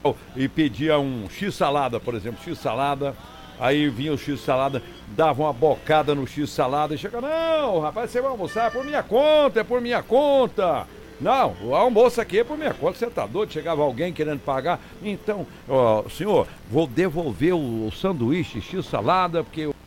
e pedia um X-salada, por exemplo, X-salada. Aí vinha o X-salada, dava uma bocada no X-salada e chegava, não, rapaz, você vai almoçar, é por minha conta, é por minha conta. Não, o almoço aqui é por minha conta, você tá doido? Chegava alguém querendo pagar. Então, ó, senhor, vou devolver o sanduíche X-salada, porque